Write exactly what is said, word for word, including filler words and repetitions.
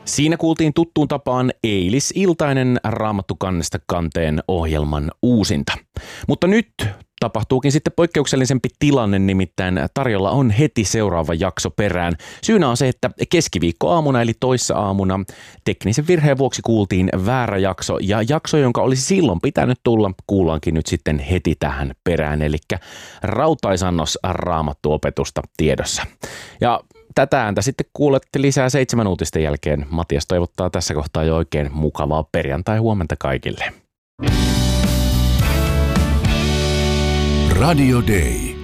Siinä kuultiin tuttuun tapaan eilisiltainen Raamattu kannesta kanteen ohjelman uusinta. Mutta nyt tapahtuukin sitten poikkeuksellisempi tilanne, nimittäin tarjolla on heti seuraava jakso perään. Syynä on se, että keskiviikkoaamuna eli toissa aamuna teknisen virheen vuoksi kuultiin väärä jakso ja jakso, jonka olisi silloin pitänyt tulla, kuullaankin nyt sitten heti tähän perään. Eli rautaisannos Raamattuopetusta tiedossa. Ja tätä ääntä sitten kuulette lisää seitsemän uutisten jälkeen. Matias toivottaa tässä kohtaa jo oikein mukavaa perjantai-huomenta kaikille. Radio Day.